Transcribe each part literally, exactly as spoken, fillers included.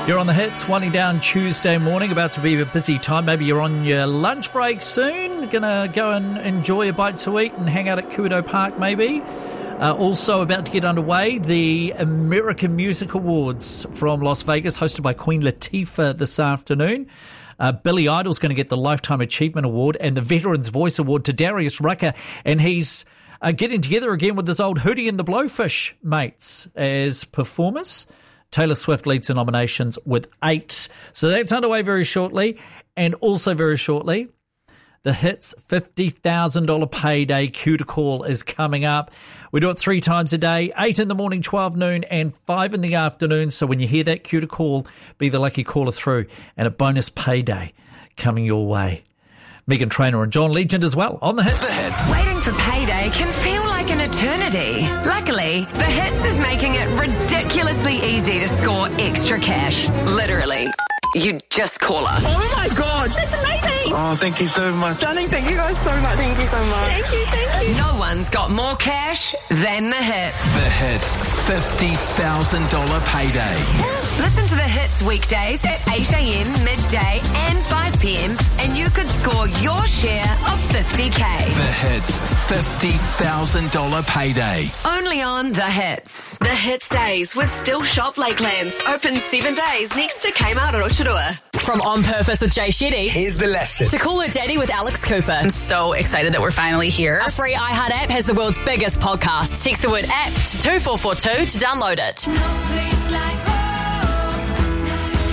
You're on the hits, winding down Tuesday morning, about to be a busy time. Maybe you're on your lunch break soon, going to go and enjoy a bite to eat and hang out at Kudo Park maybe. Uh, also about to get underway, the American Music Awards from Las Vegas, hosted by Queen Latifah this afternoon. Uh, Billy Idol's going to get the Lifetime Achievement Award and the Veterans Voice Award to Darius Rucker, and he's uh, getting together again with his old Hootie and the Blowfish mates as performers. Taylor Swift leads the nominations with eight. So that's underway very shortly. And also very shortly, the Hits fifty thousand dollars payday Q to Call is coming up. We do it three times a day, eight in the morning, twelve noon, and five in the afternoon. So when you hear that Q to Call, be the lucky caller through. And a bonus payday coming your way. Megan Trainor and John Legend as well on the Hits. The Hits. Waiting for payday can feel like an eternity. Luckily, the Hits is making it ridiculously easy to score extra cash. Literally. You just call us. Oh my God, that's amazing. Oh, thank you so much. Stunning, thank you guys so much. Thank you so much. Thank you, thank you. No one's got more cash than the Hits. The Hits fifty thousand dollars payday. Listen to the Hits weekdays at eight a.m, midday and five p.m. and you could score your share of fifty K. The Hits fifty thousand dollars payday. Only on the Hits. The Hits Days with Still Shop Lakelands. Open seven days next to Kmart Rotorua. From On Purpose with Jay Shetty. Here's the lesson. To Call Her Daddy with Alex Cooper. I'm so excited that we're finally here. Our free iHeart app has the world's biggest podcast. Text the word app to two four four two to download it. No place like home.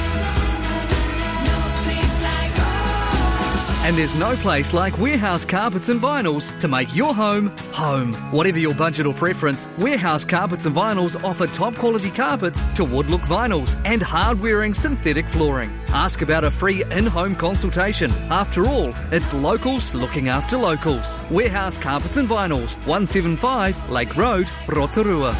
No place like home. And there's no place like Warehouse Carpets and Vinyls to make your home, home. Whatever your budget or preference, Warehouse Carpets and Vinyls offer top quality carpets to wood-look vinyls and hard-wearing synthetic flooring. Ask about a free in-home consultation. After all, it's locals looking after locals. Warehouse Carpets and Vinyls, one seventy-five Lake Road, Rotorua.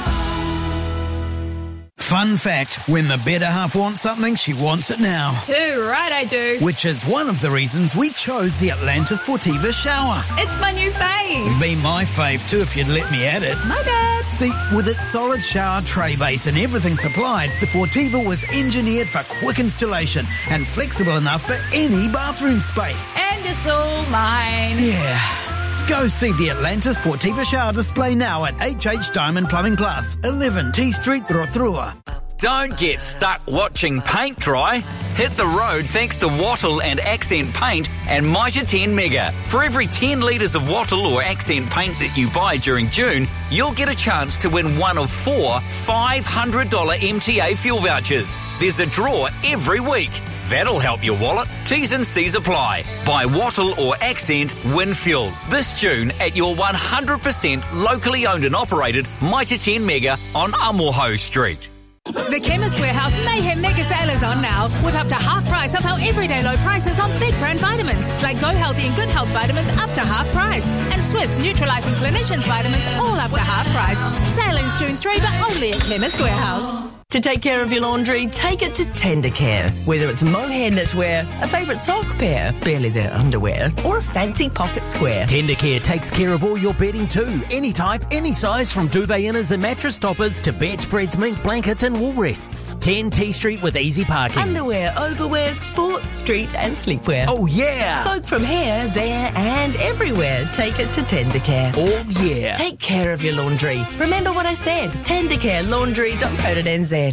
Fun fact, when the better half wants something, she wants it now. Too right I do. Which is one of the reasons we chose the Atlantis Fortiva shower. It's my new fave. Be my fave too if you'd let me add it. My bad. See, with its solid shower tray base and everything supplied, the Fortiva was engineered for quick installation and flexible enough for any bathroom space. And it's all mine. Yeah. Go see the Atlantis Fortiva shower display now at H H Diamond Plumbing Plus, eleven T Street, Rotorua. Don't get stuck watching paint dry. Hit the road thanks to Wattle and Accent Paint and Mitre ten Mega. For every ten litres of Wattle or Accent Paint that you buy during June, you'll get a chance to win one of four five hundred dollars M T A fuel vouchers. There's a draw every week. That'll help your wallet. T's and C's apply. Buy Wattle or Accent, win fuel. This June at your one hundred percent locally owned and operated Mitre ten Mega on Amoho Street. The Chemist Warehouse Mayhem Mega Sale is on now, with up to half price of our everyday low prices on big brand vitamins, like Go Healthy and Good Health vitamins up to half price, and Swiss Nutrilife and Clinicians vitamins all up to half price. Sale ends June third, but only at Chemist Warehouse. To take care of your laundry, take it to Tendercare. Whether it's mohair knitwear, a favourite sock pair, barely their underwear, or a fancy pocket square. Tendercare takes care of all your bedding too. Any type, any size, from duvet inners and mattress toppers to bedspreads, mink blankets and wool rests. ten T Street with easy parking. Underwear, overwear, sports, street and sleepwear. Oh yeah! Folk from here, there and everywhere, take it to Tendercare. Oh yeah! Take care of your laundry. Remember what I said. Tendercare Laundry dot co dot n z.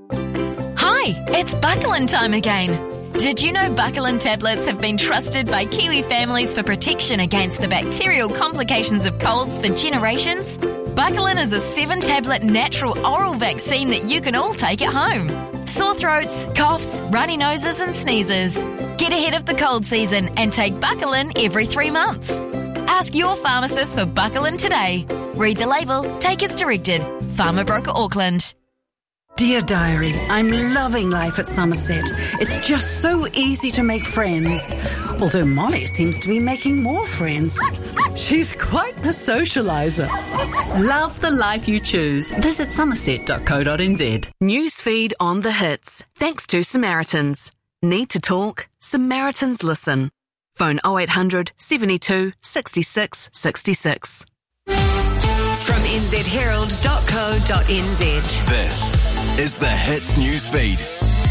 Hi, it's Buckland time again. Did you know Buckland tablets have been trusted by Kiwi families for protection against the bacterial complications of colds for generations? Buckland is a seven-tablet natural oral vaccine that you can all take at home. Sore throats, coughs, runny noses and sneezes. Get ahead of the cold season and take Buckland every three months. Ask your pharmacist for Buckland today. Read the label, take as directed. Pharma Broker Auckland. Dear Diary, I'm loving life at Somerset. It's just so easy to make friends. Although Molly seems to be making more friends. She's quite the socialiser. Love the life you choose. Visit somerset dot co dot n z. Newsfeed on the hits. Thanks to Samaritans. Need to talk? Samaritans listen. Phone oh eight hundred, seventy-two, sixty-six, sixty-six. From n z herald dot co dot n z. This is the Hits Newsfeed.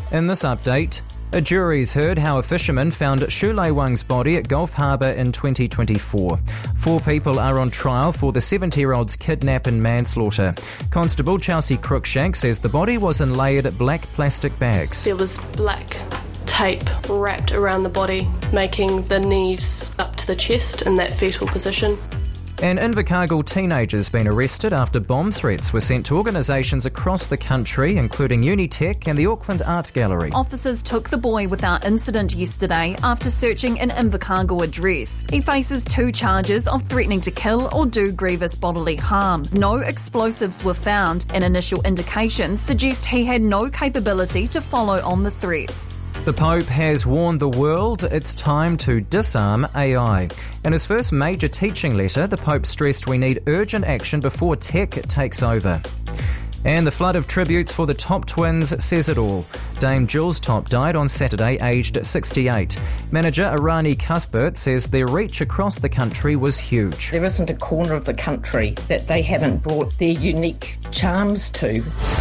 In this update, a jury's heard how a fisherman found Shu Lei Wang's body at Gulf Harbour in twenty twenty-four. Four people are on trial for the seventy-year-old's kidnap and manslaughter. Constable Chelsea Cruikshank says the body was in layered black plastic bags. There was black tape wrapped around the body, making the knees up to the chest in that fetal position. An Invercargill teenager's been arrested after bomb threats were sent to organisations across the country, including Unitec and the Auckland Art Gallery. Officers took the boy without incident yesterday after searching an Invercargill address. He faces two charges of threatening to kill or do grievous bodily harm. No explosives were found, and initial indications suggest he had no capability to follow on the threats. The Pope has warned the world it's time to disarm A I. In his first major teaching letter, the Pope stressed we need urgent action before tech takes over. And the flood of tributes for the Top twins says it all. Dame Jules Top died on Saturday, aged sixty-eight. Manager Arani Cuthbert says their reach across the country was huge. There isn't a corner of the country that they haven't brought their unique charms to.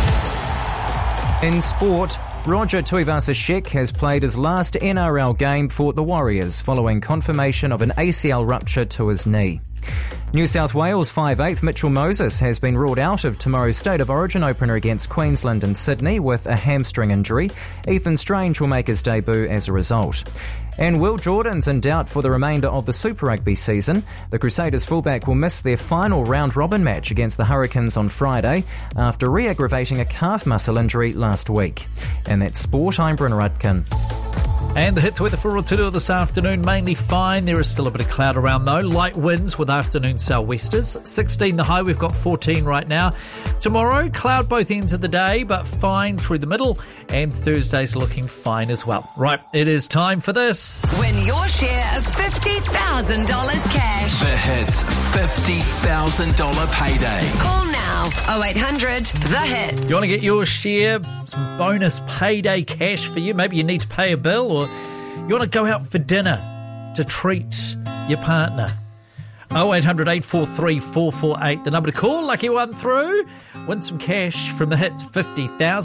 In sport, Roger Tuivasa-Sheck has played his last N R L game for the Warriors following confirmation of an A C L rupture to his knee. New South Wales five eighth Mitchell Moses has been ruled out of tomorrow's State of Origin opener against Queensland and Sydney with a hamstring injury. Ethan Strange will make his debut as a result. And Will Jordan's in doubt for the remainder of the Super Rugby season. The Crusaders fullback will miss their final round-robin match against the Hurricanes on Friday after re-aggravating a calf muscle injury last week. And that's sport. I'm Bryn Rudkin. And the hits weather for Rotorua this afternoon, mainly fine. There is still a bit of cloud around though. Light winds with afternoon sou'westers. sixteen the high, we've got fourteen right now. Tomorrow, cloud both ends of the day, but fine through the middle. And Thursday's looking fine as well. Right, it is time for this. Win your share of fifty thousand dollars cash. The Hits fifty thousand dollars payday. Call now, oh eight hundred the hits. You want to get your share, some bonus payday cash for you? Maybe you need to pay a bill, or you want to go out for dinner to treat your partner. oh eight hundred eight four three four four eight, the number to call. Lucky one through. Win some cash from the Hits fifty thousand.